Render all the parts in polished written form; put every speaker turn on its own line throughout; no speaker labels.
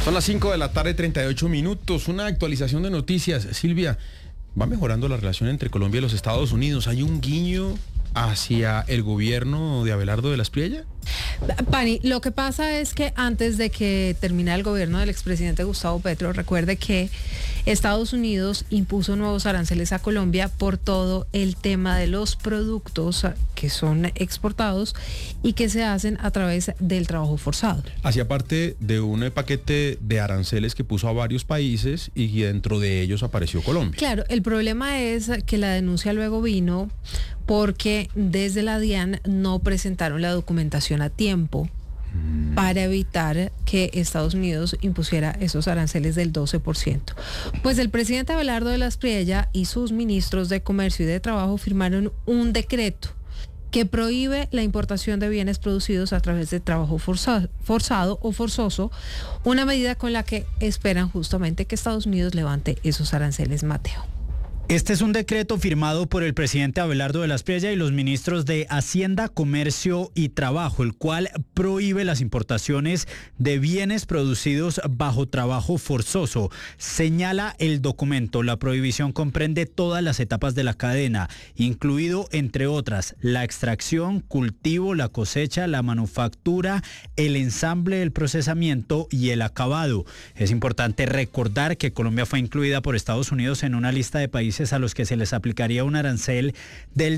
Son las 5 de la tarde, 38 minutos. Una actualización de noticias. Silvia, ¿va mejorando la relación entre Colombia y los Estados Unidos? ¿Hay un guiño hacia el gobierno de Abelardo de la Espriella?
Pani, lo que pasa es que antes de que terminara el gobierno del expresidente Gustavo Petro, recuerde que Estados Unidos impuso nuevos aranceles a Colombia por todo el tema de los productos que son exportados y que se hacen a través del trabajo forzado.
Hacía parte de un paquete de aranceles que puso a varios países y dentro de ellos apareció Colombia.
Claro, el problema es que la denuncia luego vino porque desde la DIAN no presentaron la documentación a tiempo para evitar que Estados Unidos impusiera esos aranceles del 12%. Pues el presidente Abelardo de la Espriella y sus ministros de Comercio y de Trabajo firmaron un decreto que prohíbe la importación de bienes producidos a través de trabajo forzado o forzoso, una medida con la que esperan justamente que Estados Unidos levante esos aranceles, Mateo.
Este es un decreto firmado por el presidente Abelardo de la Espriella y los ministros de Hacienda, Comercio y Trabajo, el cual prohíbe las importaciones de bienes producidos bajo trabajo forzoso. Señala el documento, la prohibición comprende todas las etapas de la cadena, incluido, entre otras, la extracción, cultivo, la cosecha, la manufactura, el ensamble, el procesamiento y el acabado. Es importante recordar que Colombia fue incluida por Estados Unidos en una lista de países a los que se les aplicaría un arancel del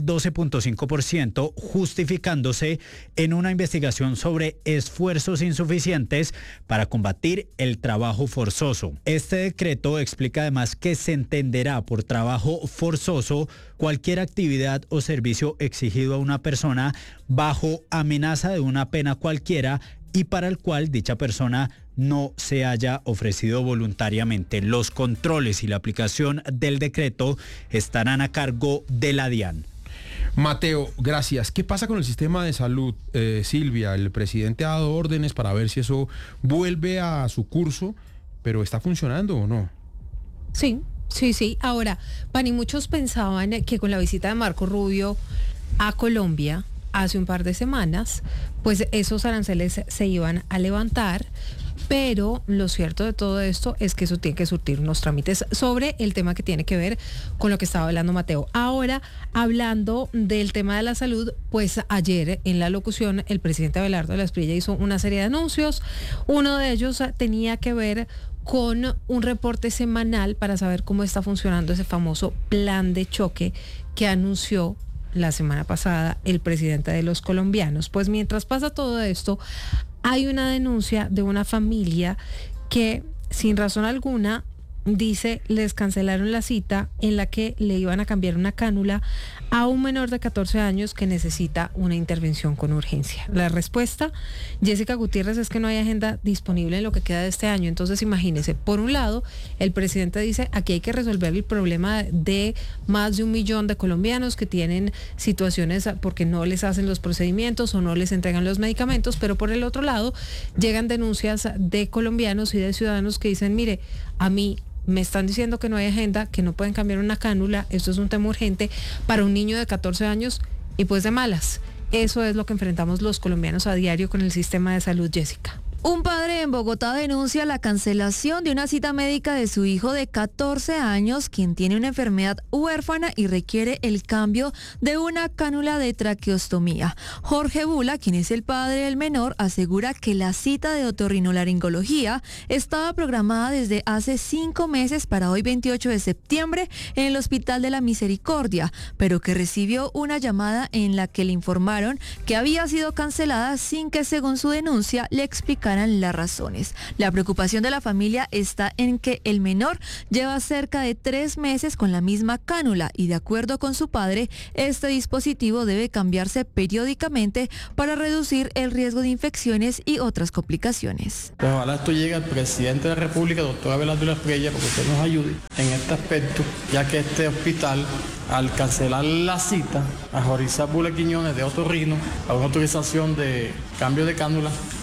12.5%, justificándose en una investigación sobre esfuerzos insuficientes para combatir el trabajo forzoso. Este decreto explica además que se entenderá por trabajo forzoso cualquier actividad o servicio exigido a una persona bajo amenaza de una pena cualquiera y para el cual dicha persona no se haya ofrecido voluntariamente. Los controles y la aplicación del decreto estarán a cargo de la DIAN.
Mateo, gracias. ¿Qué pasa con el sistema de salud, Silvia? El presidente ha dado órdenes para ver si eso vuelve a su curso, pero ¿está funcionando o no?
Sí. Ahora, Pani, muchos pensaban que con la visita de Marco Rubio a Colombia hace un par de semanas, pues esos aranceles se iban a levantar, pero lo cierto de todo esto es que eso tiene que surtir unos trámites sobre el tema que tiene que ver con lo que estaba hablando Mateo. Ahora, hablando del tema de la salud, pues ayer en la locución el presidente Abelardo de la Espriella hizo una serie de anuncios. Uno de ellos tenía que ver con un reporte semanal para saber cómo está funcionando ese famoso plan de choque que anunció la semana pasada el presidente de los colombianos. Pues mientras pasa todo esto, hay una denuncia de una familia que sin razón alguna dice les cancelaron la cita en la que le iban a cambiar una cánula a un menor de 14 años que necesita una intervención con urgencia. La respuesta, Jessica Gutiérrez, es que no hay agenda disponible en lo que queda de este año. Entonces imagínense, por un lado, el presidente dice aquí hay que resolver el problema de más de 1 millón de colombianos que tienen situaciones porque no les hacen los procedimientos o no les entregan los medicamentos, pero por el otro lado llegan denuncias de colombianos y de ciudadanos que dicen, mire, a mí me están diciendo que no hay agenda, que no pueden cambiar una cánula, esto es un tema urgente para un niño de 14 años y pues de malas. Eso es lo que enfrentamos los colombianos a diario con el sistema de salud, Jessica.
Un padre en Bogotá denuncia la cancelación de una cita médica de su hijo de 14 años, quien tiene una enfermedad huérfana y requiere el cambio de una cánula de traqueostomía. Jorge Bula, quien es el padre del menor, asegura que la cita de otorrinolaringología estaba programada desde hace 5 meses para hoy 28 de septiembre en el Hospital de la Misericordia, pero que recibió una llamada en la que le informaron que había sido cancelada sin que, según su denuncia, le explicaran las razones. La preocupación de la familia está en que el menor lleva cerca de 3 meses con la misma cánula y, de acuerdo con su padre, este dispositivo debe cambiarse periódicamente para reducir el riesgo de infecciones y otras complicaciones.
Pues ojalá esto llegue al presidente de la República, doctor Abelardo de la Espriella, porque usted nos ayude en este aspecto, ya que este hospital, al cancelar la cita a Jorizar Bula Quiñones de otorrino, a una autorización de cambio de cánula,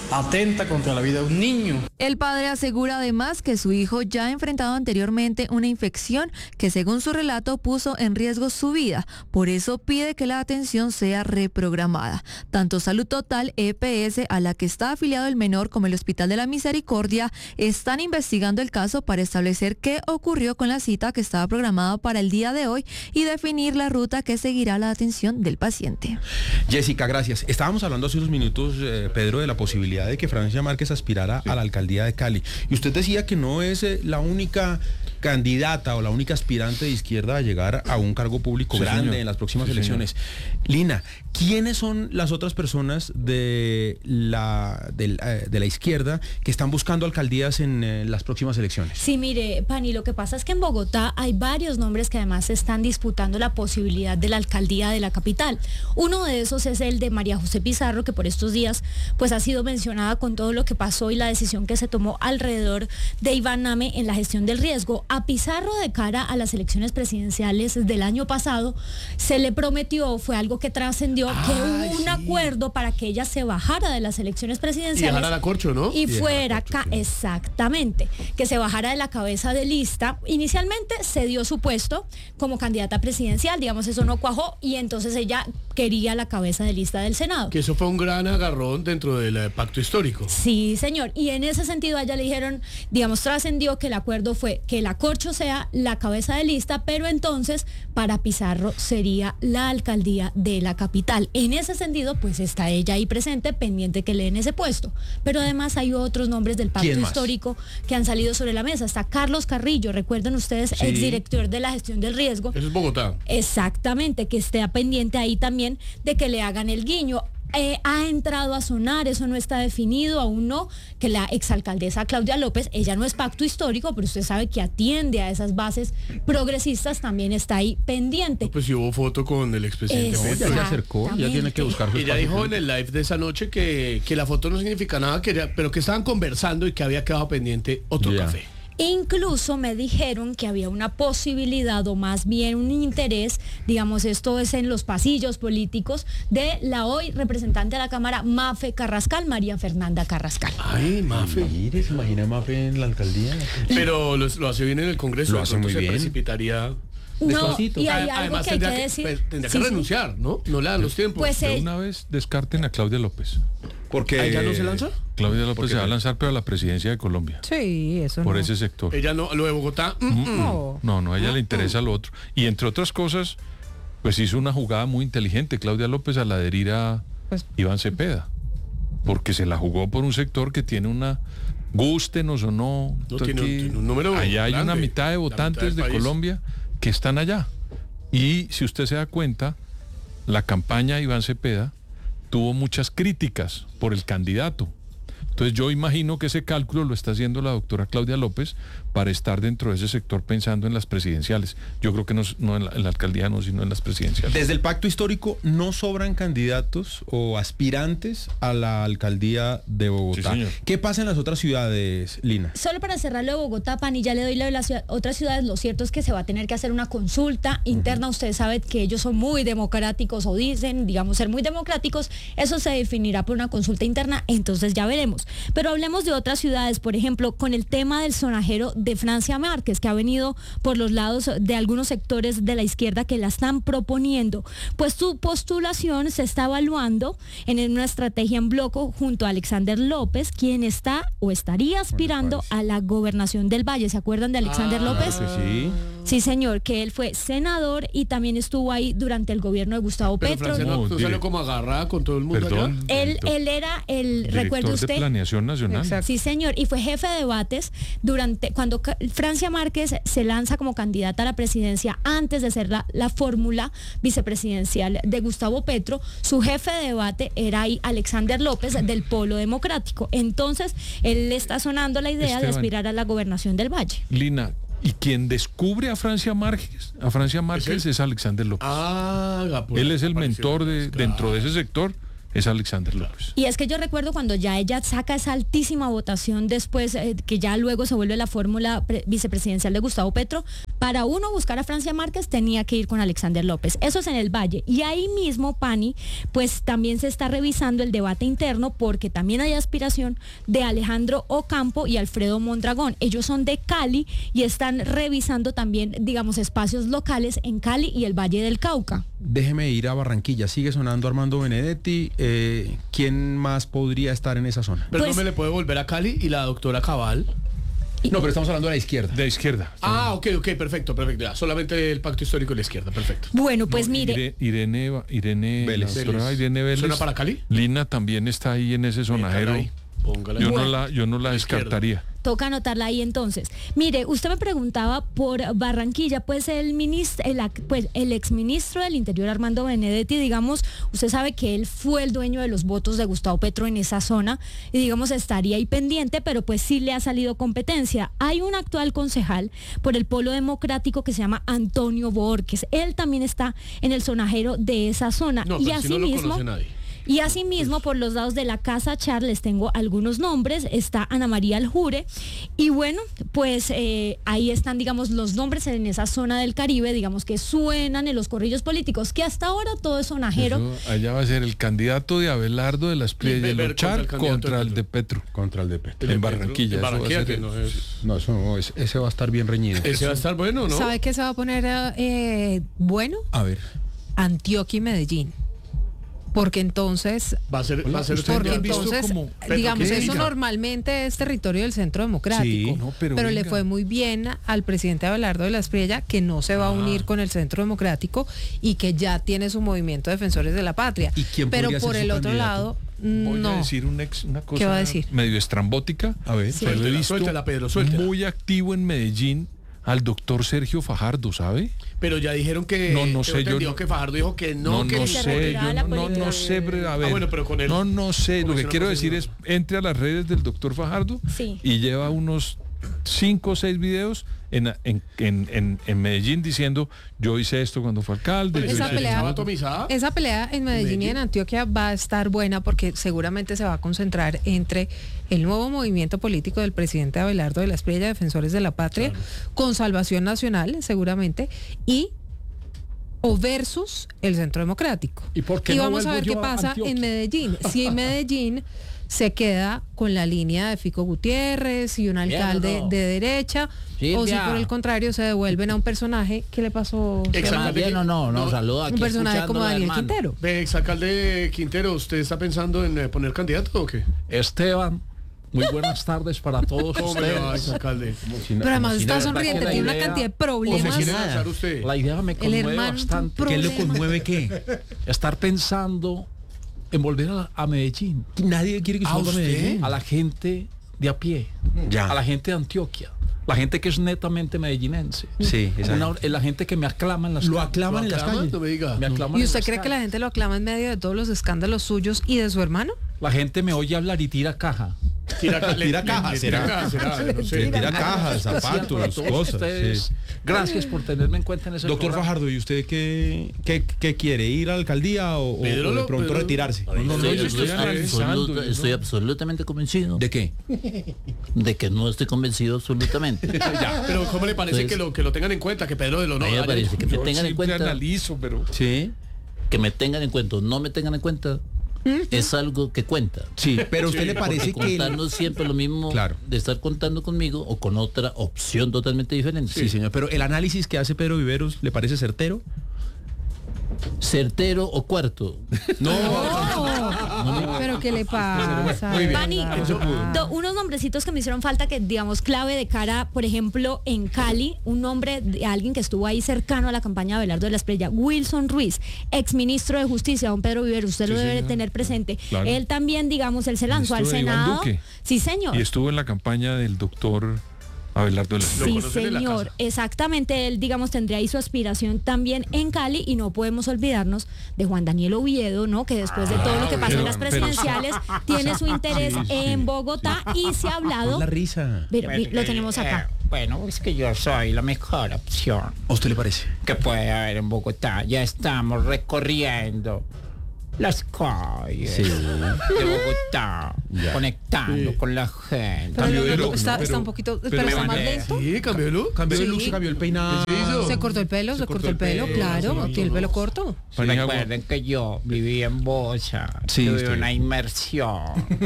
atenta contra la vida de un niño.
El padre asegura además que su hijo ya ha enfrentado anteriormente una infección que según su relato puso en riesgo su vida. Por eso pide que la atención sea reprogramada. Tanto Salud Total, EPS, a la que está afiliado el menor, como el Hospital de la Misericordia están investigando el caso para establecer qué ocurrió con la cita que estaba programada para el día de hoy y definir la ruta que seguirá la atención del paciente.
Jessica, gracias. Estábamos hablando hace unos minutos, Pedro, de la posibilidad de que Francia Márquez aspirara a la alcaldía de Cali. Y usted decía que no es la única candidata o la única aspirante de izquierda a llegar a un cargo público grande, señor, en las próximas elecciones. Señor. Lina, ¿quiénes son las otras personas de la izquierda que están buscando alcaldías en las próximas elecciones?
Sí, mire, Pani, lo que pasa es que en Bogotá hay varios nombres que además están disputando la posibilidad de la alcaldía de la capital. Uno de esos es el de María José Pizarro, que por estos días pues ha sido mencionada con todo lo que pasó y la decisión que se tomó alrededor de Iván Name en la gestión del riesgo. A Pizarro, de cara a las elecciones presidenciales del año pasado, se le prometió, fue algo que trascendió, que hubo un acuerdo para que ella se bajara de las elecciones presidenciales.
Y dejara la corcho, ¿no?
Y fuera, exactamente, que se bajara de la cabeza de lista. Inicialmente se dio su puesto como candidata presidencial, digamos, eso no cuajó, y entonces ella quería la cabeza de lista del Senado.
Que eso fue un gran agarrón dentro del pacto histórico.
Sí, señor, y en ese sentido a ella le dijeron, digamos, trascendió que el acuerdo fue que la Corcho sea la cabeza de lista, pero entonces para Pizarro sería la alcaldía de la capital. En ese sentido, pues está ella ahí presente, pendiente que le den ese puesto. Pero además hay otros nombres del pacto histórico que han salido sobre la mesa. Está Carlos Carrillo, recuerden ustedes, sí, exdirector de la gestión del riesgo.
Eso es Bogotá.
Exactamente, que esté pendiente ahí también de que le hagan el guiño. Ha entrado a sonar, eso no está definido, aún no, que la exalcaldesa Claudia López, ella no es pacto histórico, pero usted sabe que atiende a esas bases progresistas, también está ahí pendiente.
No, pues si hubo foto con el expresidente Petro.
Ya se acercó, ya tiene que buscar su
espacio. Ella dijo en el live de esa noche que la foto no significa nada, pero que estaban conversando y que había quedado pendiente otro café.
Incluso me dijeron que había una posibilidad o más bien un interés, digamos, esto es en los pasillos políticos, de la hoy representante de la Cámara, Mafe Carrascal, María Fernanda Carrascal.
Ay, Mafe.
Mire, ¿se imagina Mafe en la alcaldía?
Pero lo hace bien en el Congreso.
Lo hace muy bien.
Precipitaría.
No, y hay algo
además
que hay que decir.
Tendría que renunciar, ¿no? No le dan los tiempos.
Pues
de una vez descarten a Claudia López.
Porque
¿ya no se lanza?
Claudia López se va a lanzar, pero a la presidencia de Colombia.
Sí, eso
por
no.
ese sector.
Ella no, lo de Bogotá.
No, a ella le interesa lo otro. Y entre otras cosas, pues hizo una jugada muy inteligente Claudia López al adherir a Iván Cepeda. Porque se la jugó por un sector que tiene una... Gústenos o no.
Tiene un número
allá
grande,
hay una mitad de votantes de Colombia que están allá. Y si usted se da cuenta, la campaña de Iván Cepeda tuvo muchas críticas por el candidato. Entonces yo imagino que ese cálculo lo está haciendo la doctora Claudia López para estar dentro de ese sector pensando en las presidenciales. Yo creo que no en la alcaldía, no, sino en las presidenciales.
Desde el pacto histórico no sobran candidatos o aspirantes a la alcaldía de Bogotá. Sí, ¿qué pasa en las otras ciudades, Lina?
Solo para cerrarlo de Bogotá, Pani, ya le doy la de las otras ciudades. Lo cierto es que se va a tener que hacer una consulta interna. Usted sabe que ellos son muy democráticos o dicen, digamos, ser muy democráticos. Eso se definirá por una consulta interna, entonces ya veremos. Pero hablemos de otras ciudades, por ejemplo, con el tema del sonajero de Francia Márquez, que ha venido por los lados de algunos sectores de la izquierda que la están proponiendo. Pues su postulación se está evaluando en una estrategia en bloque junto a Alexander López, quien está o estaría aspirando a la gobernación del Valle. ¿Se acuerdan de Alexander López?
Claro que sí.
Sí, señor, que él fue senador y también estuvo ahí durante el gobierno de Gustavo Petro.
Francia no salió como agarrada con todo el mundo.
Perdón,
allá. Él era el, recuerde usted,
de Planeación Nacional.
Exacto.
Sí, señor, y fue jefe de debates cuando Francia Márquez se lanza como candidata a la presidencia antes de ser la fórmula vicepresidencial de Gustavo Petro. Su jefe de debate era ahí Alexander López del Polo Democrático. Entonces, él le está sonando la idea de aspirar a la gobernación del Valle.
Lina, y quien descubre a Francia Márquez es Alexander López. Él es el mentor dentro de ese sector. Es Alexander López.
Y es que yo recuerdo cuando ya ella saca esa altísima votación después, que ya luego se vuelve la fórmula vicepresidencial de Gustavo Petro, para uno buscar a Francia Márquez tenía que ir con Alexander López. Eso es en el Valle. Y ahí mismo, Pani, pues también se está revisando el debate interno porque también hay aspiración de Alejandro Ocampo y Alfredo Mondragón. Ellos son de Cali y están revisando también, digamos, espacios locales en Cali y el Valle del Cauca.
Déjeme ir a Barranquilla. Sigue sonando Armando Benedetti. ¿Quién más podría estar en esa zona?
Pero
Pues,
no me le puede volver a Cali y la doctora Cabal.
No, pero estamos hablando de la izquierda.
De la izquierda.
Ok, perfecto. Ya, solamente el pacto histórico de la izquierda, perfecto.
Bueno, pues
No,
mire.
Irene
Vélez.
la doctora Irene Vélez.
¿Suena para Cali?
Lina también está ahí en ese sonajero.
Póngala ahí.
Yo no la descartaría.
Toca anotarla ahí entonces. Mire, usted me preguntaba por Barranquilla, pues el exministro del Interior, Armando Benedetti, digamos, usted sabe que él fue el dueño de los votos de Gustavo Petro en esa zona y digamos estaría ahí pendiente, pero pues sí le ha salido competencia. Hay un actual concejal por el Polo Democrático que se llama Antonio Borges. Él también está en el sonajero de esa zona.
No,
y
pero si no lo
asimismo,
conoce nadie.
y asimismo, por los lados de la Casa Charles tengo algunos nombres, está Ana María Aljure, y bueno, pues ahí están, digamos, los nombres en esa zona del Caribe, digamos, que suenan en los corrillos políticos, que hasta ahora todo es sonajero.
Eso, allá va a ser el candidato de Abelardo de la Espriella y Lochar contra el de Petro.
Contra el de Petro.
En Barranquilla.
En Barranquilla,
eso va a ser
que no es...
No, eso no, ese va a estar bien reñido.
Ese va a estar bueno, ¿no?
¿Sabe qué se va a poner bueno?
A ver.
Antioquia y Medellín. Porque entonces,
Va a ser
porque
han visto
entonces,
como-
digamos,
¿qué?
eso
Diga.
normalmente es territorio del Centro Democrático,
Sí,
no, pero
le
venga.
fue muy bien al presidente Abelardo de la Espriella, que no se va a unir con el Centro Democrático y que ya tiene su movimiento de defensores de la patria.
¿Y quién
pero
podría
por
ser
el
su
otro
candidato?
lado,
Voy
no.
a decir una cosa
¿Qué va a decir?
medio estrambótica.
A ver.
Pero he visto
Suéltela, Pedro, suéltela.
muy activo en Medellín al doctor Sergio Fajardo, ¿sabe?
Pero ya dijeron que...
No sé,
tengo entendido
yo no-
que Fajardo dijo que no, que
no
ni
se
sé,
retiraba
yo
la
no
política.
sé, pero, a ver,
bueno, pero con él.
no sé, lo
¿Cómo
que
es una
quiero
cosa
decir
así,
es, entre a las redes del doctor Fajardo
Sí.
y lleva unos 5 o 6 videos en Medellín diciendo, yo hice esto cuando fue alcalde.
Pero
yo
esa
hice
pelea-
esto".
¿Estaba atomizada?
Esa pelea en Medellín y en Antioquia va a estar buena porque seguramente se va a concentrar entre el nuevo movimiento político del presidente Abelardo de la Espriella, Defensores de la Patria, con Salvación Nacional, seguramente, o versus el Centro Democrático.
¿Y por qué no
vamos a
vuelvo
ver
yo
qué
a
pasa
Antioquia?
en Medellín. Si en Medellín se queda con la línea de Fico Gutiérrez y un alcalde
no.
de derecha, o si
Silvia.
por el contrario se devuelven a un personaje, ¿qué le pasó?
Exacto.
Bien, no, saludo aquí
Un personaje como
escuchándola,
Daniel
hermano.
Quintero.
Ve, exalcalde Quintero, ¿usted está pensando en poner candidato o qué?
Esteban, muy buenas tardes para todos
¿Cómo me le va,
ustedes.
exalcalde?
Pero además está
la
sonriente,
verdad que
tiene
la
una
idea-
cantidad de
¿Cómo se
problemas.
quiere lanzar usted?
La idea me
El
conmueve
hermano
bastante.
¿Qué le
problema.
conmueve qué?
Estar pensando en volver a Medellín,
Nadie quiere que
¿A
salga a
usted?
Medellín.
a la gente de a pie,
Ya.
a la gente de Antioquia, la gente que es netamente medellinense.
Sí, esa
La gente que me aclama en las
Lo
calles.
aclaman en las
¿Aclama?
calles.
No me diga.
Me aclaman
¿Y
en
usted
las
cree que la
calles.
gente lo aclama en medio de todos los escándalos suyos y de su hermano?
La gente me oye hablar y tira caja.
Tira cajas,
será.
no sé.
Tira cajas,
Gracias a
zapatos,
todos
cosas.
ustedes.
Sí.
Gracias por tenerme en cuenta en ese
Doctor
programa.
Fajardo, ¿y usted qué quiere? ¿Ir a la alcaldía o
Pedro,
de pronto
Pedro.
retirarse?
Estoy analizando,
Estoy absolutamente convencido
¿De qué?
de que no estoy convencido absolutamente.
Ya, pero ¿cómo le parece
Entonces,
que lo tengan en cuenta? Que Pedro de lo
a mí me
haya
parece
hecho?
que me
Yo
tengan en
siempre
cuenta,
analizo, pero
Sí.
que me tengan en cuenta o no me tengan en cuenta, es algo que cuenta.
Sí, pero a usted le parece
Porque
que...
contarnos siempre lo mismo
Claro.
de estar contando conmigo o con otra opción totalmente diferente.
Sí, señor, pero el análisis que hace Pedro Viveros, ¿le parece certero?
Certero o cuarto.
No.
¿Pero qué le pasa?
Muy bien.
Pani,
No se pudo.
unos nombrecitos que me hicieron falta que, digamos, clave de cara, por ejemplo, en Cali, un nombre de alguien que estuvo ahí cercano a la campaña de Abelardo de la Espriella, Wilson Ruiz, exministro de Justicia, don Pedro Viveros, usted lo debe
señor.
tener presente.
Claro.
Él también, digamos, él se lanzó al
Ministro de Iván
Senado.
Duque.
Sí, señor.
y estuvo en la campaña del doctor Abelardo de la
Lo
Sí,
conocen en la
señor,
casa.
exactamente, él, digamos, tendría ahí su aspiración también en Cali y no podemos olvidarnos de Juan Daniel Oviedo, ¿no? Que después de todo lo que pasó en las
pero-
presidenciales, tiene su interés
Sí, sí.
en Bogotá y se ha hablado,
La risa.
pero lo tenemos acá.
Bueno, es que yo soy la mejor opción
¿A usted le parece?
que puede haber en Bogotá. Ya estamos recorriendo las calles
Sí.
de Bogotá. conectando con la gente.
Pero está un poquito, pero está más lento.
Sí, cambió de look.
Cambió de look, se cambió el peinado.
¿Qué se hizo?
Se cortó el pelo, claro, tiene el pelo corto.
Recuerden que yo viví en Bosa, tuve una inmersión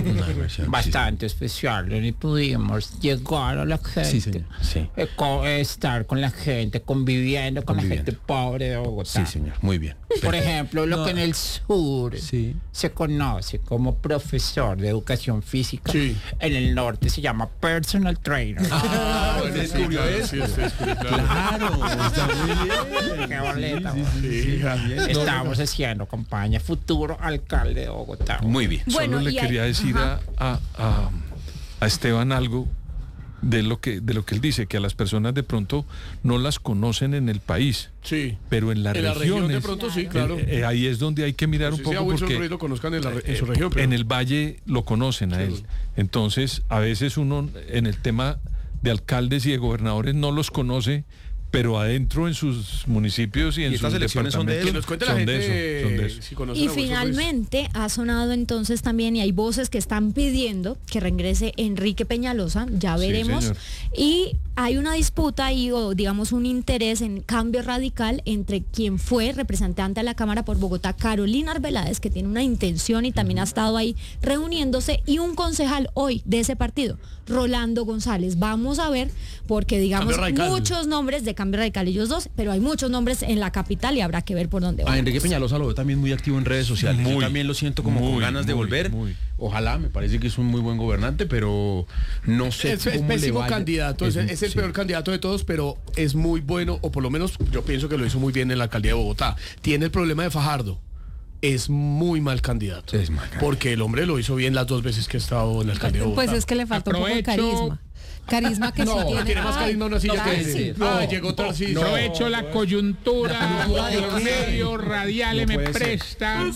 bastante especial, y pudimos llegar a la gente, estar con la gente, conviviendo con la gente pobre de Bogotá.
Sí, señor, muy bien.
Por ejemplo, lo que en el sur se conoce como profesor de educación física, en el norte se llama personal trainer.
Descubrió eso.
Claro, está muy bien.
Qué boleta. Estamos haciendo campaña futuro alcalde de Bogotá.
Muy bien.
Solo le quería decir a Esteban algo de lo que él dice, que a las personas de pronto no las conocen en el país, pero en las regiones,
de pronto sí, claro.
Ahí es donde hay que mirar un poco, porque
lo conozcan en su región, pero
en el valle lo conocen a él. Entonces, a veces uno en el tema de alcaldes y de gobernadores no los conoce, pero adentro en sus municipios y en
estas
sus
elecciones son de eso.
Que nos cuente la gente si conocen
y
a
finalmente ha sonado entonces también, y hay voces que están pidiendo que regrese Enrique Peñalosa, ya veremos.
Señor.
Y hay una disputa y, o digamos un interés en cambio radical entre quien fue representante a la Cámara por Bogotá, Carolina Arbeláez, que tiene una intención y también ha estado ahí reuniéndose, y un concejal hoy de ese partido, Rolando González. Vamos a ver, porque digamos muchos nombres de Cambio Radical ellos dos, pero hay muchos nombres en la capital y habrá que ver por dónde va.
A Enrique Peñalosa lo veo también muy activo en redes sociales. Yo también lo siento como con ganas de volver. Ojalá, me parece que es un muy buen gobernante, pero no sé
es pésimo candidato, es el peor candidato de todos, pero es muy bueno, o por lo menos yo pienso que lo hizo muy bien en la alcaldía de Bogotá. Tiene el problema de Fajardo. Es muy mal candidato. Porque el hombre lo hizo bien las 2 veces que ha estado en la alcaldía de Bogotá.
Pues es que le falta un poco de carisma. Carisma que
no,
sí
tiene más carisma una silla que
sí.
llegó Tarcisio.
Aprovecho la coyuntura que los medios radiales me prestan.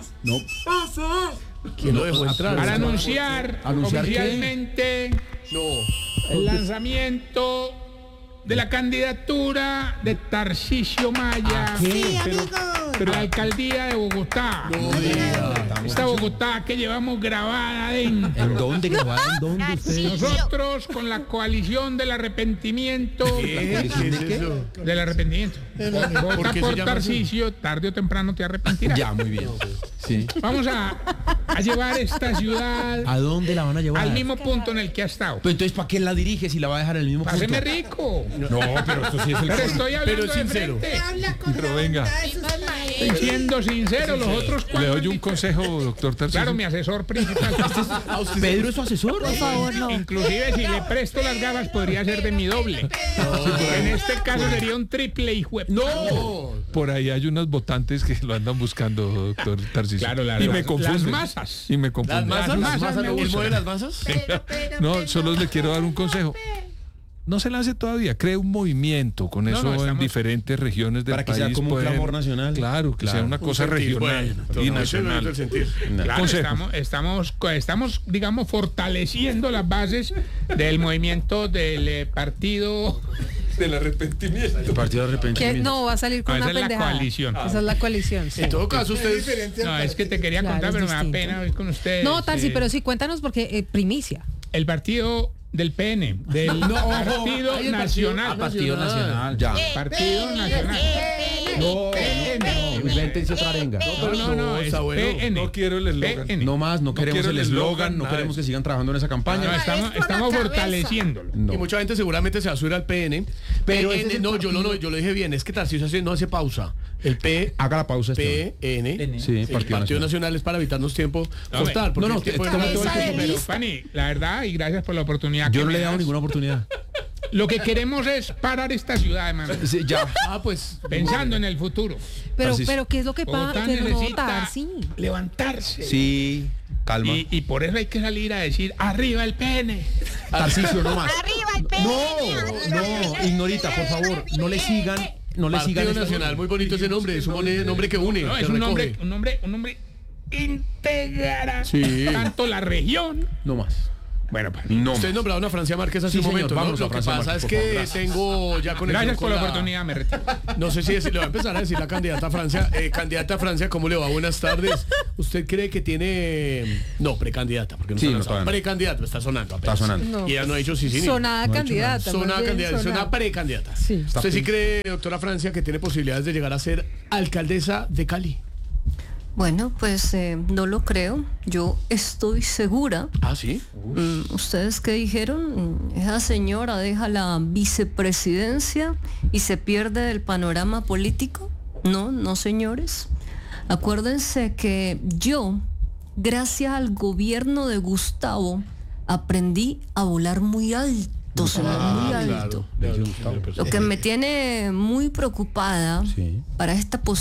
¿Quién lo dejó entrar?
Para anunciar oficialmente el lanzamiento de la candidatura de Tarcisio Maya a la alcaldía de Bogotá. Esta Bogotá que llevamos grabada adentro.
¿En dónde grabada? ¿En dónde ustedes?
Nosotros con la coalición del arrepentimiento. Del arrepentimiento. Vota por Tarcisio, tarde o temprano te arrepentirás.
Ya, muy bien. Sí.
Vamos a llevar esta ciudad.
¿A dónde la van a llevar?
Al mismo punto en el que ha estado.
Pero entonces, ¿para qué la dirige si la va a dejar en el mismo punto?
Páseme rico.
No, pero esto sí es el
Pero estoy hablando
pero sincero.
de frente.
Pero venga,
Estoy siendo sincero, los otros
le doy un consejo, doctor Tarcisio.
Claro, mi asesor principal.
¿Pedro es su asesor?
Por favor, no.
Inclusive si le presto las gafas podría ser de mi doble. En este caso sería un triple hijo.
No.
Por ahí hay unas votantes que lo andan buscando, doctor Tarcisio.
Claro,
y me confunden.
las masas.
Y me confunden.
¿Las masas?
me
¿El
gustan.
mueve las masas?
No, solo le quiero dar un consejo. No se lance todavía, cree un movimiento con eso en diferentes regiones del país.
Para que sea como un clamor nacional.
Claro, que sea una cosa regional y nacional.
Claro, estamos, digamos, fortaleciendo las bases del movimiento del partido
del arrepentimiento.
El partido de arrepentimiento.
Que no va a salir con
esa
una
es la
pendejada.
coalición.
Esa es la coalición. Sí.
En todo caso, ustedes...
No, es que te quería
Claro,
contar,
es
pero me da
distinto.
pena ir con ustedes.
No, Tarsi, pero sí, cuéntanos porque primicia.
El partido del PN, del Partido Nacional.
Partido Nacional.
Ya.
Partido Nacional.
No, invéntense otra arenga.
No, es
está bueno.
PN.
No quiero el eslogan.
PN.
No más, no queremos
quiero
el
el
eslogan,
eslogan,
no
nada
queremos
de
que sigan trabajando en esa campaña.
No, estamos fortaleciéndolo.
No.
Y mucha gente seguramente se va a subir al PN.
Pero
PN,
ese es el
yo lo dije bien, es que Tarcisio no hace pausa. El
Haga la pausa.
PN,
Sí,
el Partido Nacional es para evitarnos tiempo cortar.
No,
porque
no,
el tiempo de-
todo el tiempo.
Pero, Fanny, la verdad, y gracias por la oportunidad.
Yo
que
no
me
le he dado
das.
ninguna oportunidad.
Lo que queremos es parar esta ciudad, hermano.
Sí, ya.
pues.
Pensando en el futuro.
Pero ¿qué es lo que
Bogotá
pasa? Que no
necesita
votar, sí.
levantarse.
Sí, calma.
Y por eso hay que salir a decir, arriba el PN.
Tarcisio, no más. No, Ignorita, por favor, no le sigan. No le sigan.
Partido Nacional, muy bonito ese nombre, es un nombre que une.
No,
que
es un
recoge.
nombre integrará
Sí.
tanto la región
No más.
Bueno, pues, no. Usted nombraron a Francia Márquez hace un momento, ¿no? Lo que pasa es que tengo ya con
Gracias por la oportunidad, me retiro.
No sé si le voy a empezar a decir la candidata a Francia. Candidata a Francia, ¿cómo le va? Buenas tardes. ¿Usted cree que tiene... No, precandidata, porque no precandidata, está sonando apenas.
Está sonando.
No,
y ya no ha dicho sí, sí.
Sonada candidata.
Sonada candidata, es una precandidata.
Sí.
¿Usted sí cree, doctora Francia, que tiene posibilidades de llegar a ser alcaldesa de Cali?
Bueno, pues no lo creo. Yo estoy segura.
¿Ah, sí?
¿Ustedes qué dijeron? Esa señora deja la vicepresidencia y se pierde del panorama político. No, señores. Acuérdense que yo, gracias al gobierno de Gustavo, aprendí a volar muy alto. Muy alto.
Claro.
Lo que me tiene muy preocupada para esta posibilidad